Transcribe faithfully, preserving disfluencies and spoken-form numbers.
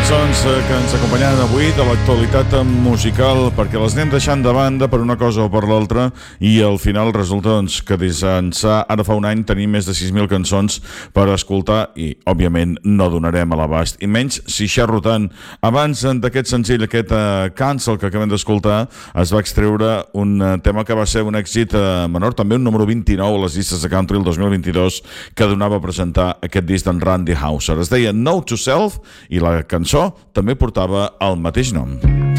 cançons que ens acompanyaran avui de l'actualitat musical, perquè les anem deixant de banda per una cosa o per l'altra, i al final resulta doncs, que des d'ençà ara fa un any tenim més de sis mil cançons per escoltar i òbviament no donarem a l'abast, i menys si xerro tant. Abans d'aquest senzill, aquest uh, Cancel que acabem d'escoltar, es va extreure un uh, tema que va ser un èxit uh, menor, també un número vint-i-nou a les llistes de country el dos mil vint-i-dos, que donava a presentar aquest disc d'en Randy Houser. Es deia Note to Self i la cançó també portava el mateix nom.